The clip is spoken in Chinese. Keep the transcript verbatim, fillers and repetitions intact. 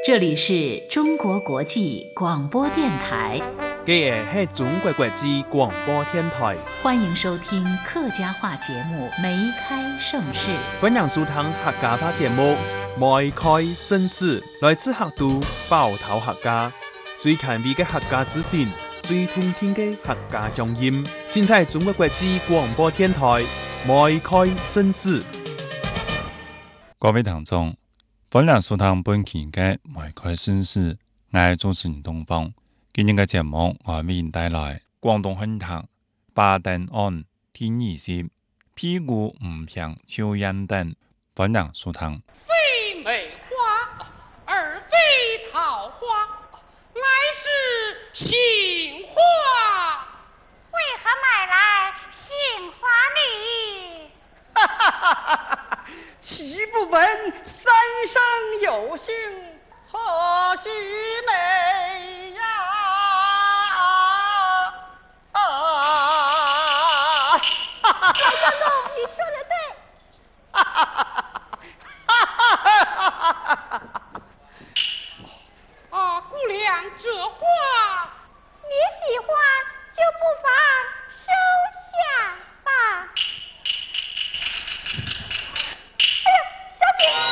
这里是中国国际广播电台。 这个是中国国际广播电台， 欢迎收听客家话节目《梅开盛世》。 欢迎收听客家话节目《梅开盛世》，来自客都包头客家，最权威的客家资讯，最通听的客家乡音。现在中国国际广播电台《梅开盛世》。 各位聽眾，歡迎收聽本期嘅《梅開盛世》，我係主持人東方。今日嘅節目我為您帶來廣東漢談巴登案第二集，屁股唔平抽煙燈。歡迎收聽。 非梅花，而非桃花，來是杏花。 為何買來杏花呢？ 哈哈哈哈哈！岂不聞三生有幸，何須